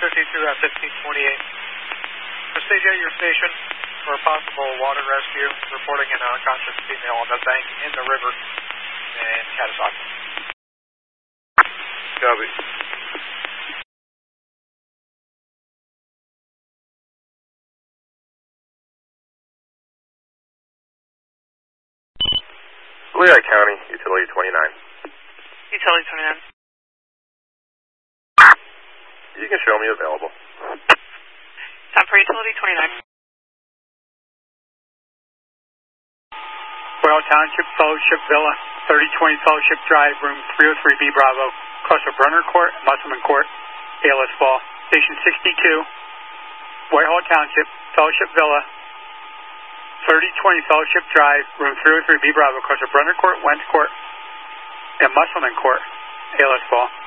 52 at 1528. Proceed at your station for a possible water rescue, reporting an unconscious female on the bank in the river in Catasauqua. Copy. Lehigh County, Utility 29. Utility 29. You can show me available. Time for Utility 29. Royal Township, Fellowship Villa, 3020 Fellowship Drive, room 303B Bravo, across from Brunner Court, Musselman Court, ALS Fall. Station 62, Whitehall Township, Fellowship Villa, 3020 Fellowship Drive, room 303B Bravo, across from Brunner Court, Wentz Court, and Musselman Court, ALS Fall.